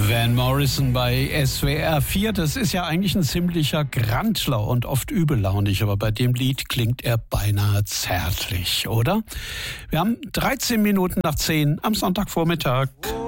Van Morrison bei SWR 4, das ist ja eigentlich ein ziemlicher Grantler und oft übellaunig, aber bei dem Lied klingt er beinahe zärtlich, oder? Wir haben 13 Minuten nach 10 am Sonntagvormittag.